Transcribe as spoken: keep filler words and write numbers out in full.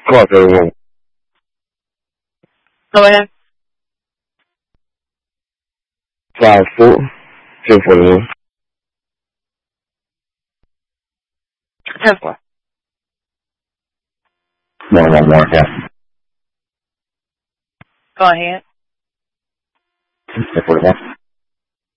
Clark, everyone. Go ahead. Five four, ten forty one. Ten four. One one one. Yeah. Go ahead. Ten forty one.